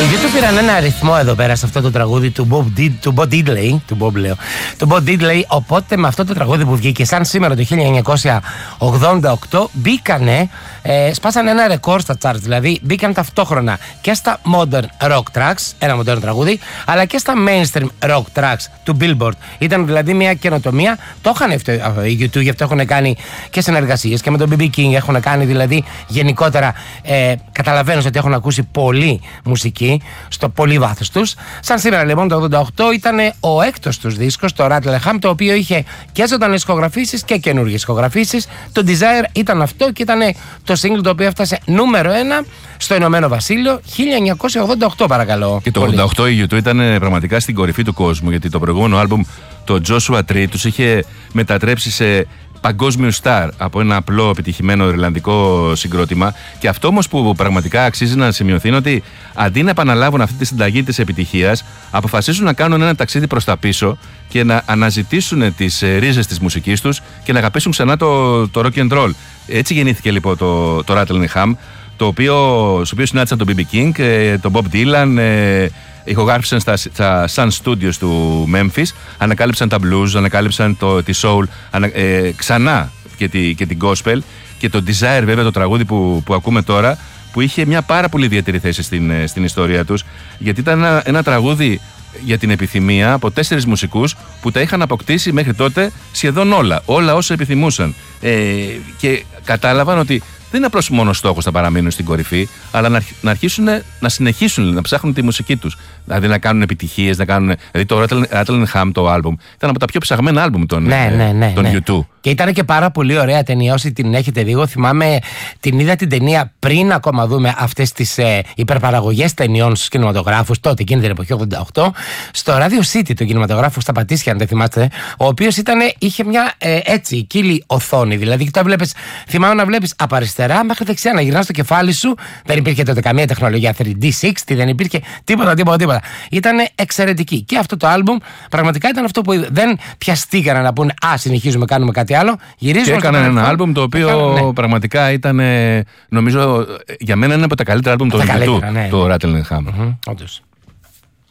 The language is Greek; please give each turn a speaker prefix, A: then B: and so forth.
A: YouTube πήραν ένα αριθμό εδώ πέρα σε αυτό το τραγούδι του Bo Diddley. Οπότε με αυτό το τραγούδι που βγήκε σαν σήμερα το 1988 μπήκανε, σπάσανε ένα ρεκόρ στα charts. Δηλαδή μπήκαν ταυτόχρονα και στα modern rock tracks, ένα modern τραγούδι, αλλά και στα mainstream rock tracks του Billboard. Ήταν δηλαδή μια καινοτομία. Το είχαν οι YouTube, γι' αυτό έχουν κάνει και συνεργασίες και με τον BB King έχουν κάνει, δηλαδή γενικότερα καταλαβαίνεις ότι έχουν ακούσει πολύ μουσική στο πολύ βάθος τους. Σαν σήμερα λοιπόν το 88 ήταν ο έκτος τους δίσκος, το Rattle Ham, το οποίο είχε και ζωντανές ηχογραφήσεις και καινούργιες ηχογραφήσεις. Το Desire ήταν αυτό και ήταν το single το οποίο έφτασε νούμερο 1 στο Ηνωμένο Βασίλειο 1988, παρακαλώ. Και το 88
B: η YouTube ήταν πραγματικά στην κορυφή του κόσμου, γιατί το προηγούμενο άλμπουμ, το Joshua Tree, τους είχε μετατρέψει σε παγκόσμιο στάρ από ένα απλό επιτυχημένο ιρλανδικό συγκρότημα. Και αυτό όμως που πραγματικά αξίζει να σημειωθεί είναι ότι αντί να επαναλάβουν αυτή τη συνταγή της επιτυχίας, αποφασίζουν να κάνουν ένα ταξίδι προς τα πίσω και να αναζητήσουν τις ρίζες της μουσικής τους και να αγαπήσουν ξανά το rock and roll. Έτσι γεννήθηκε λοιπόν το Rattle Ham, στο οποίο συνάντησαν τον BB King, τον Bob Dylan, ηχογράφησαν στα Sun Studios του Memphis, ανακάλυψαν τα blues, ανακάλυψαν τη soul, ξανά και την gospel, και το Desire βέβαια, το τραγούδι που ακούμε τώρα, που είχε μια πάρα πολύ ιδιαίτερη θέση στην ιστορία τους, γιατί ήταν ένα τραγούδι για την επιθυμία από 4 μουσικούς που τα είχαν αποκτήσει μέχρι τότε σχεδόν όλα όσα επιθυμούσαν, και κατάλαβαν ότι δεν είναι απλώς μόνο στόχος να παραμείνουν στην κορυφή, αλλά να αρχίσουν να συνεχίσουν να ψάχνουν τη μουσική τους. Δηλαδή να κάνουν επιτυχίες, δηλαδή το Rattle Ham, το άλμπουμ, ήταν από τα πιο ψαγμένα άλμπουμ των U2.
A: Και ήταν και πάρα πολύ ωραία ταινία. Όσοι την έχετε δει, εγώ θυμάμαι την είδα την ταινία πριν ακόμα δούμε αυτές τις υπερπαραγωγές ταινιών στους κινηματογράφους, τότε εκείνη την εποχή 88, στο Radio City, το κινηματογράφο στα Πατήσια, αν δεν θυμάστε, ο οποίος είχε μια έτσι κύλη οθόνη. Δηλαδή, θυμάμαι να βλέπεις από αριστερά μέχρι δεξιά, να γυρνάς το κεφάλι σου. Δεν υπήρχε τότε καμία τεχνολογία 3D, 60, δεν υπήρχε τίποτα. Ήταν εξαιρετική. Και αυτό το άλμπουμ πραγματικά ήταν αυτό που δεν πιαστήκανε να πούνε συνεχίζουμε, κάνουμε κάτι άλλο. Γυρίζουμε.
B: Και έκαναν ένα άλμπουμ το οποίο πραγματικά ήταν, νομίζω, για μένα είναι από τα καλύτερα άλμπουμ του YouTube, το Rattle Ham.
A: Όντως.